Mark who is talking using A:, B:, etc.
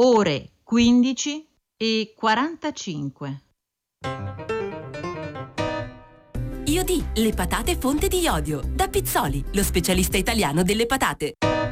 A: ore 15:45.
B: Iodì, le patate fonte di iodio. Da Pizzoli, lo specialista italiano delle patate.